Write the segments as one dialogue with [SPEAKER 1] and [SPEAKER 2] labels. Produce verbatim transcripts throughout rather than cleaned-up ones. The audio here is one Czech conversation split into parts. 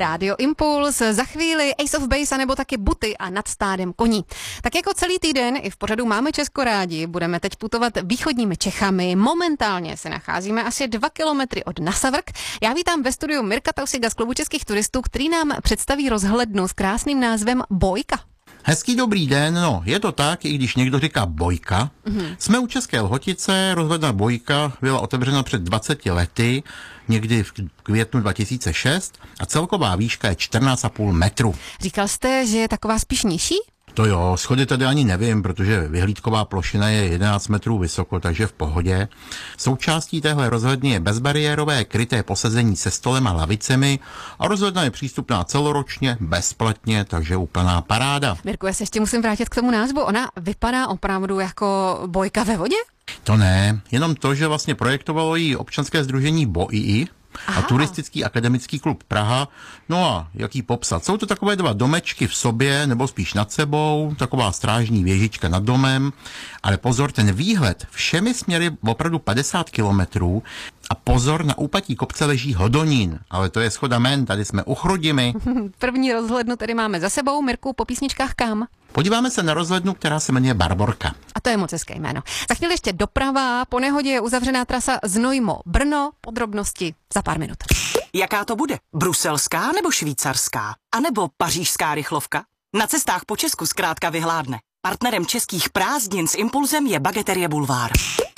[SPEAKER 1] Rádio Impuls, za chvíli Ace of Base nebo taky Buty a Nad stádem koní. Tak jako celý týden i v pořadu Máme Česko rádi, budeme teď putovat východními Čechami. Momentálně se nacházíme asi dva kilometry od Nasavrk. Já vítám ve studiu Mirka Tausiga z Klubu českých turistů, který nám představí rozhlednu s krásným názvem Bojka.
[SPEAKER 2] Hezký dobrý den, no je to tak, i když někdo říká Bojka. Mm-hmm. Jsme u České Lhotice, rozhledna Bojka byla otevřena před dvaceti lety, někdy v květnu dva tisíce šest a celková výška je čtrnáct a půl metru.
[SPEAKER 1] Říkal jste, že je taková spíš nižší?
[SPEAKER 2] To jo, schody tady ani nevím, protože vyhlídková plošina je jedenáct metrů vysoko, takže v pohodě. Součástí téhle rozhledny je bezbariérové kryté posezení se stolem a lavicemi a rozhledna je přístupná celoročně, bezplatně, takže úplná paráda.
[SPEAKER 1] Mirku, já se ještě musím vrátit k tomu názvu. Ona vypadá opravdu jako bojka ve vodě?
[SPEAKER 2] To ne, jenom to, že vlastně projektovalo jí občanské sdružení B O I I, Aha. a Turistický akademický klub Praha. No a jak jí popsat? Jsou to takové dva domečky v sobě, nebo spíš nad sebou, taková strážní věžička nad domem, ale pozor, ten výhled všemi směry opravdu padesát kilometrů a pozor, na úpatí kopce leží Hodonín, ale to je schoda men, tady jsme u Chrudimi.
[SPEAKER 1] První rozhlednu tedy máme za sebou, Mirku, po písničkách kam?
[SPEAKER 2] Podíváme se na rozhlednu, která se jmenuje Barborka.
[SPEAKER 1] A to je moc hezké jméno. Za chvíli ještě doprava, po nehodě je uzavřená trasa Znojmo-Brno, podrobnosti za pár minut.
[SPEAKER 3] Jaká to bude? Bruselská nebo švýcarská? A nebo pařížská rychlovka? Na cestách po Česku zkrátka vyhládne. Partnerem českých prázdnin s Impulzem je Bageterie Bulvár.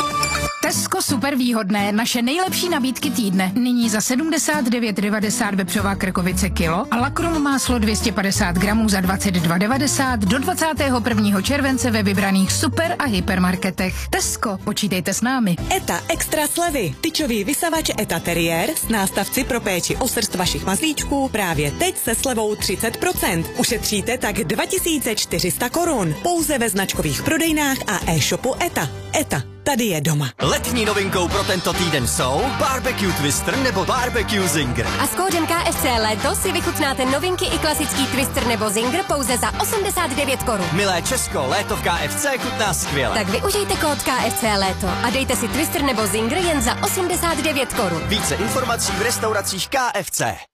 [SPEAKER 4] Tesco super výhodné, naše nejlepší nabídky týdne. Nyní za sedmdesát devět devadesát vepřová krkovice kilo a lakrum máslo dvě stě padesát gramů za dvacet dva devadesát do dvacátého prvního července ve vybraných super a hypermarketech. Tesco, počítejte s námi.
[SPEAKER 5] ETA extra slevy. Tyčový vysavač ETA Terrier s nástavci pro péči o srst vašich mazlíčků právě teď se slevou třicet procent. Ušetříte tak dva tisíce čtyři sta korun. Pouze ve značkových prodejnách a e-shopu ETA. ETA. Tady je doma.
[SPEAKER 6] Letní novinkou pro tento týden jsou Barbecue Twister nebo Barbecue Zinger.
[SPEAKER 7] A s kódem K F C Léto si vychutnáte novinky i klasický Twister nebo Zinger pouze za osmdesát devět korun.
[SPEAKER 6] Milé Česko, léto v K F C chutná skvěle.
[SPEAKER 7] Tak využijte kód K F C Léto a dejte si Twister nebo Zinger jen za osmdesát devět korun.
[SPEAKER 6] Více informací v restauracích K F C.